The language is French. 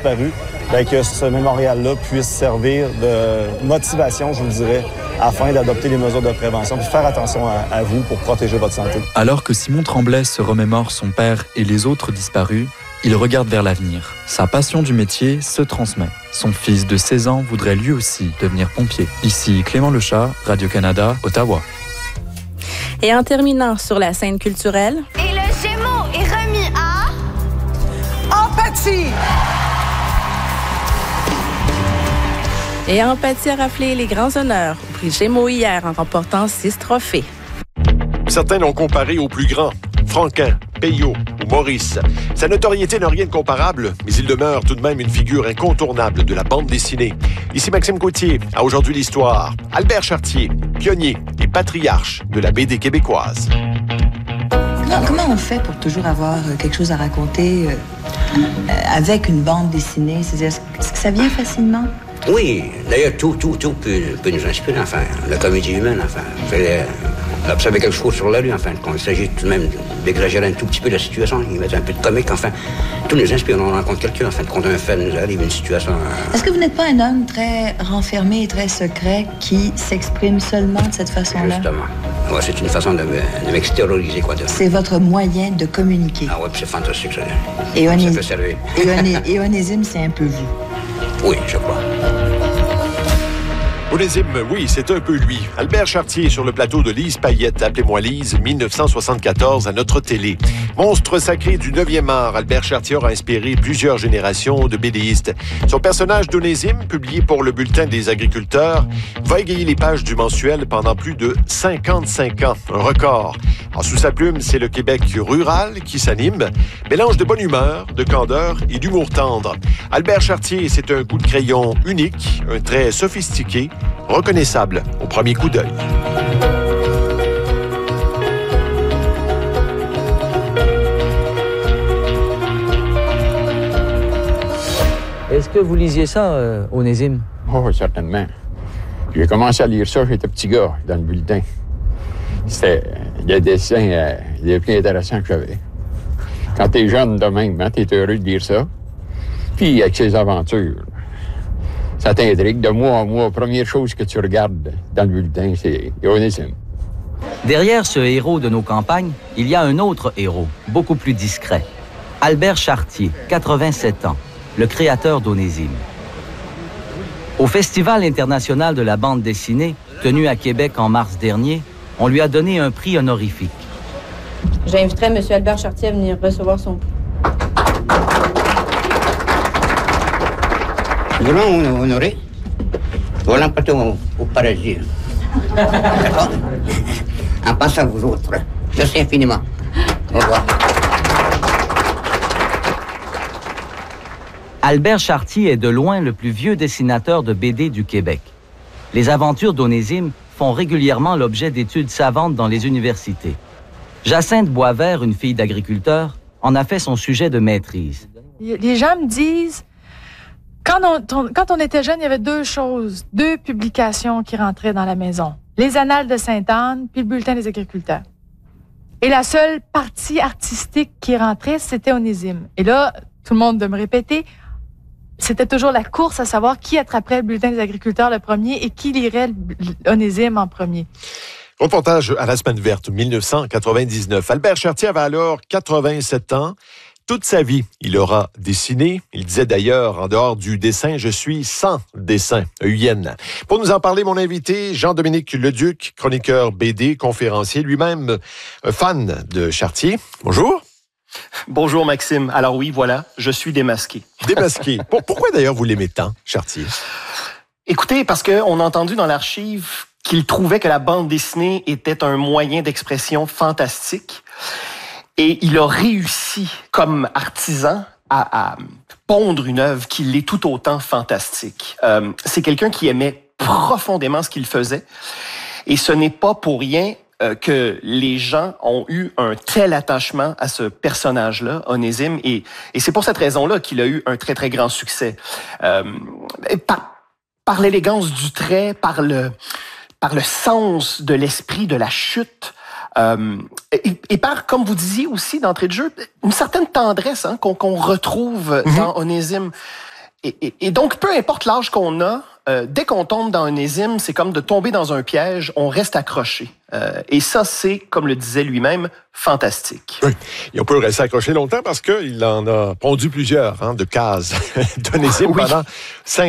disparus, que ce mémorial-là puisse servir de motivation, je vous dirais, afin d'adopter les mesures de prévention et faire attention à vous pour protéger votre santé. Alors que Simon Tremblay se remémore son père et les autres disparus, il regarde vers l'avenir. Sa passion du métier se transmet. Son fils de 16 ans voudrait lui aussi devenir pompier. Ici Clément Lechat, Radio-Canada, Ottawa. Et en terminant sur la scène culturelle... Et le Gémeaux est remis à... Empathie! Et Empathie a raflé les grands honneurs au prix Gémeaux hier en remportant 6 trophées. Certains l'ont comparé aux plus grands, Franquin, Peyo ou Maurice. Sa notoriété n'a rien de comparable, mais il demeure tout de même une figure incontournable de la bande dessinée. Ici Maxime Gauthier, à Aujourd'hui l'Histoire. Albert Chartier, pionnier et patriarche de la BD québécoise. Comment on fait pour toujours avoir quelque chose à raconter avec une bande dessinée? C'est-à-dire, est-ce que ça vient facilement? Oui, d'ailleurs, tout peut nous inspirer, enfin, la comédie humaine, enfin. Observer quelque chose sur la rue, enfin, quand il s'agit tout de même d'exagérer un tout petit peu la situation, y mettre un peu de comique, enfin, tout nous inspire, on rencontre quelqu'un, enfin, quand un fait nous arrive une situation... Est-ce que vous n'êtes pas un homme très renfermé et très secret qui s'exprime seulement de cette façon-là? Justement. Ouais, c'est une façon de m'extérioriser, quoi. C'est votre moyen de communiquer. Ah ouais, c'est fantastique, ça. Et ça peut servir. Et Onésime, c'est un peu vous. Oui, je crois. Onésime, oui, c'est un peu lui. Albert Chartier sur le plateau de Lise Payette, Appelez-moi Lise, 1974 à notre télé. Monstre sacré du 9e art, Albert Chartier a inspiré plusieurs générations de BDistes. Son personnage d'Onésime, publié pour le Bulletin des agriculteurs, va égayer les pages du mensuel pendant plus de 55 ans, un record. Sous sa plume, c'est le Québec rural qui s'anime. Mélange de bonne humeur, de candeur et d'humour tendre. Albert Chartier, c'est un coup de crayon unique, un trait sophistiqué, reconnaissable au premier coup d'œil. Est-ce que vous lisiez ça, Onésime? Oh, certainement. J'ai commencé à lire ça, j'étais petit gars, dans le bulletin. C'était des dessins les plus intéressants que j'avais. Quand t'es jeune de même, hein, t'es heureux de lire ça. Puis, avec ses aventures, ça t'intrigue. De mois en mois, première chose que tu regardes dans le bulletin, c'est Onésime. Derrière ce héros de nos campagnes, il y a un autre héros, beaucoup plus discret. Albert Chartier, 87 ans, le créateur d'Onésime. Au Festival international de la bande dessinée, tenu à Québec en mars dernier, on lui a donné un prix honorifique. J'inviterai M. Albert Chartier à venir recevoir son prix. Nous voulons honorer. Voilà l'emporter au paradis. D'accord? En passant à vous autres. Merci infiniment. Au revoir. Albert Chartier est de loin le plus vieux dessinateur de BD du Québec. Les aventures d'Onésime font régulièrement l'objet d'études savantes dans les universités. Jacinthe Boisvert, une fille d'agriculteur, en a fait son sujet de maîtrise. Les gens me disent, quand on était jeune, il y avait deux publications qui rentraient dans la maison. Les Annales de Sainte-Anne, puis le Bulletin des agriculteurs. Et la seule partie artistique qui rentrait, c'était Onésime. Et là, tout le monde de me répéter, c'était toujours la course à savoir qui attraperait le Bulletin des agriculteurs le premier et qui lirait Onésime en premier. Reportage à la Semaine verte, 1999. Albert Chartier avait alors 87 ans. Toute sa vie, il aura dessiné. Il disait d'ailleurs, en dehors du dessin, je suis sans dessin, EUN. Pour nous en parler, mon invité, Jean-Dominique Leduc, chroniqueur BD, conférencier, lui-même fan de Chartier. Bonjour. Bonjour Maxime. Alors oui, voilà, je suis démasqué. Démasqué. Pourquoi d'ailleurs vous l'aimez tant, Chartier? Écoutez, parce qu'on a entendu dans l'archive qu'il trouvait que la bande dessinée était un moyen d'expression fantastique. Et il a réussi, comme artisan, à pondre une œuvre qui l'est tout autant fantastique. C'est quelqu'un qui aimait profondément ce qu'il faisait. Et ce n'est pas pour rien que les gens ont eu un tel attachement à ce personnage-là, Onésime. Et c'est pour cette raison-là qu'il a eu un très, très grand succès. Par l'élégance du trait, par le sens de l'esprit de la chute, et par, comme vous disiez aussi d'entrée de jeu, une certaine tendresse qu'on retrouve dans Onésime. Et donc, peu importe l'âge qu'on a, dès qu'on tombe dans un ésime, c'est comme de tomber dans un piège, on reste accroché. Et ça, c'est, comme le disait lui-même, fantastique. Oui. Et on peut rester accroché longtemps parce qu'il en a pondu plusieurs de cases d'onésime pendant 5